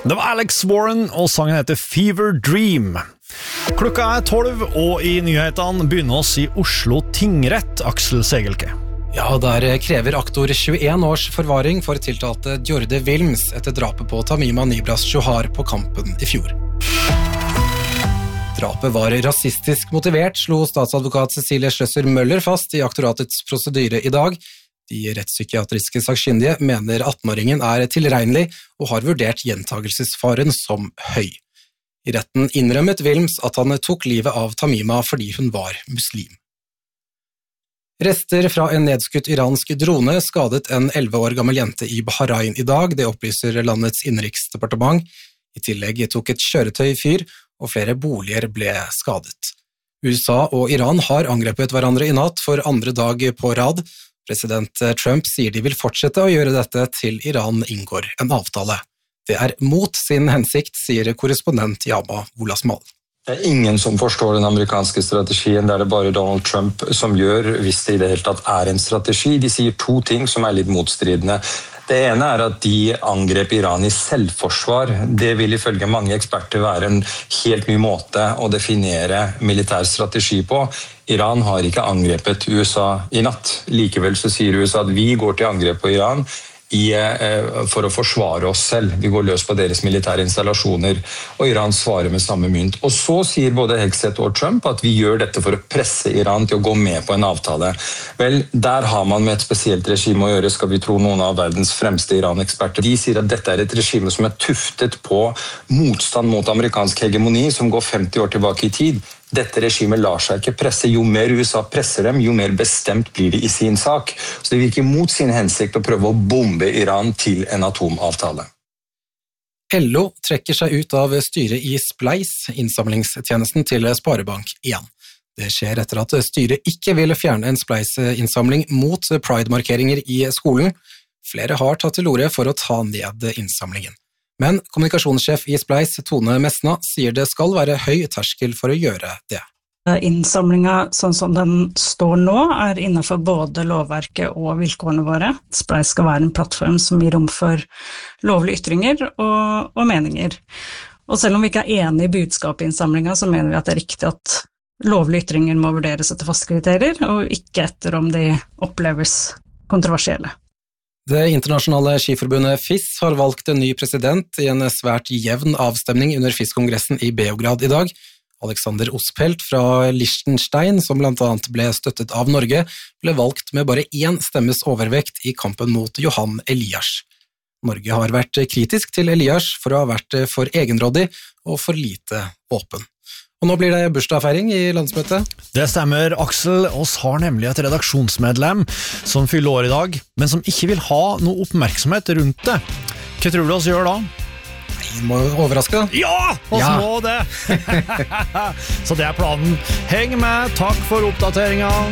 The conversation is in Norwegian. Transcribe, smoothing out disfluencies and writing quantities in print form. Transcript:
Det var Alex Warren, og sangen heter Fever Dream. Klokka 12, og i nyhetene begynner oss i Oslo tingrett, Aksel Segelke. Ja, der krever aktor 21 års forvaring for tiltalte Djorde Wilms etter drapet på Tamima Nibras Johar på Kampen i fjor. Drapet var rasistisk motivert, slo statsadvokat Cecilie Schløsser Møller fast i aktoratets prosedyre i dag. De rettspsykiatriske sakkyndige mener 18-åringen tilregnelig og har vurdert gjentagelsesfaren som høy. I retten innrømmet Wilms at han tok livet av Tamima fordi hun var muslim. Rester fra en nedskutt iransk drone skadet en 11 år gammel jente i Bahrain i dag, det opplyser landets innenriksdepartement. I tillegg tok et kjøretøy fyr, og flere boliger ble skadet. USA og Iran har angrepet hverandre i natt for andre dag på rad. President Trump sier de vil fortsette å gjøre dette til Iran inngår en avtale. Det mot sin hensikt, sier korrespondent Yama Wolasmal. Det ingen som forstår den amerikanske strategien, det det bare Donald Trump som gjør, hvis det i det hele tatt en strategi. De sier to ting som litt motstridende. Det ene at de angrep Iran i selvforsvar. Det vil ifølge mange eksperter være en helt ny måte å definere militær strategi på. Iran har ikke angrepet USA i natt. Likevel så sier USA at vi går til angrep på Iran for å forsvare oss selv. Vi går løs på deres militære installasjoner, og Iran svarer med samme mynt. Og så sier både Hegseth og Trump at vi gjør dette for å presse Iran til å gå med på en avtale. Vel, der har man med et spesielt regime å gjøre, skal vi tro noen av verdens fremste Iran-eksperter. De sier at dette et regime som tuftet på motstand mot amerikansk hegemoni, som går 50 år tilbake i tid. Dette regimet lar seg ikke presse. Jo mer USA presser dem, jo mer bestemt blir de i sin sak. Så det virker mot sin hensikt å prøve å bombe Iran til en atomavtale. LO trekker seg ut av styret i Spleis, innsamlingstjenesten til Sparebank 1. Det skjer etter at styret ikke ville fjerne en Spleis-innsamling mot Pride-markeringer i skolen. Flere har tatt til orde for å ta ned innsamlingen. Men kommunikasjonssjef i Spleis, Tone Mesna, sier det skal være høy terskel for å gjøre det. Innsamlingen sånn som den står nå innenfor både lovverket og vilkårene våre. Spleis skal være en plattform som gir rom for lovlige ytringer og meninger. Og selv om vi ikke enige i budskapet i innsamlingen, så mener vi at det riktig at lovlige ytringer må vurderes etter faste kriterier, og ikke etter om de oppleves kontroversielle. Det internasjonale skiforbundet FIS har valgt en ny president i en svært jevn avstemning under FIS-kongressen i Beograd i dag. Alexander Ospelt fra Liechtenstein, som blant annet ble støttet av Norge, ble valgt med bare 1 stemmes overvekt i kampen mot Johan Elias. Norge har vært kritisk til Elias for å ha vært for egenrådig og for lite åpen. Og nå blir det bursdagsfeiring i landsmøtet. Det stemmer, Aksel. Oss har nemlig et redaksjonsmedlem som fyller år i dag, men som ikke vil ha noe oppmerksomhet rundt det. Hva tror du oss gjør da? Vi må overraske. Ja, oss må det! Så det planen. Heng med, takk for oppdateringen.